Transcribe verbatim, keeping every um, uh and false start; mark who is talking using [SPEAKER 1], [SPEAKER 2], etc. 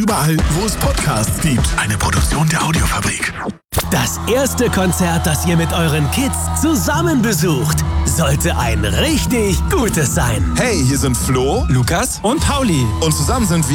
[SPEAKER 1] Überall, wo es Podcasts gibt. Eine Produktion der Audiofabrik.
[SPEAKER 2] Das erste Konzert, das ihr mit euren Kids zusammen besucht, sollte ein richtig gutes sein.
[SPEAKER 1] Hey, hier sind Flo,
[SPEAKER 3] Lukas und Pauli.
[SPEAKER 1] und zusammen sind wir